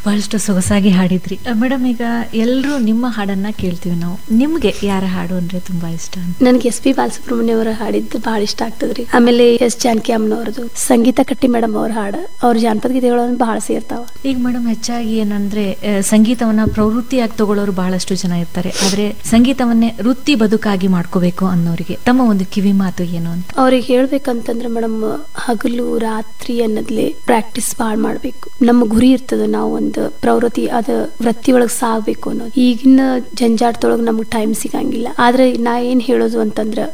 ಬಹಳಷ್ಟು ಸೊಗಸಾಗಿ ಹಾಡಿದ್ರಿ ಮೇಡಮ್. ಈಗ ಎಲ್ಲರೂ ನಿಮ್ಮ ಹಾಡನ್ನ ಕೇಳ್ತೀವಿ ನಾವು, ನಿಮ್ಗೆ ಯಾರ ಹಾಡು ಅಂದ್ರೆ ತುಂಬಾ ಇಷ್ಟ? ನನಗೆ ಎಸ್ ಪಿ ಬಾಲಸುಬ್ರಹ್ಮಣ್ಯ ಅವರ ಹಾಡಿದ್ದು ಬಹಳ ಇಷ್ಟ ಆಗ್ತದ್ರಿ. ಆಮೇಲೆ ಎಸ್ ಜಾನಕಿ ಅಮ್ಮನವ್ರದ್ದು, ಸಂಗೀತ ಕಟ್ಟಿ ಮೇಡಮ್ ಅವ್ರ ಹಾಡು, ಅವ್ರ ಜಾನಪದ ಗೀತೆಗಳು ಬಹಳ ಸೇರ್ತಾವ. ಈಗ ಮೇಡಮ್ ಹೆಚ್ಚಾಗಿ ಏನಂದ್ರೆ ಸಂಗೀತವನ್ನ ಪ್ರವೃತ್ತಿಯಾಗಿ ತಗೊಳ್ಳೋರು ಬಹಳಷ್ಟು ಜನ ಇರ್ತಾರೆ, ಆದ್ರೆ ಸಂಗೀತವನ್ನೇ ವೃತ್ತಿ ಬದುಕಾಗಿ ಮಾಡ್ಕೋಬೇಕು ಅನ್ನೋರಿಗೆ ತಮ್ಮ ಒಂದು ಕಿವಿ ಮಾತು ಏನು ಅಂತ? ಅವ್ರಿಗೆ ಹೇಳ್ಬೇಕಂತಂದ್ರೆ ಮೇಡಮ್, ಹಗಲು ರಾತ್ರಿ ಅನ್ನದ್ಲೆ ಪ್ರಾಕ್ಟೀಸ್ ಬಾಳ್ ಮಾಡ್ಬೇಕು. ನಮ್ಮ ಗುರಿ ಇರ್ತದ, ನಾವು ಒಂದು ಪ್ರವೃತ್ತಿ ಅದ ವೃತ್ತಿ ಒಳಗ್ ಸಾಗ್ಬೇಕು ಅನ್ನೋದು. ಈಗಿನ ಜಂಜಾಟದೊಳಗ್ ನಮ್ಗೆ ಟೈಮ್ ಸಿಗಂಗಿಲ್ಲ. ಆದ್ರೆ ನಾ ಏನ್ ಹೇಳೋದು ಅಂತಂದ್ರ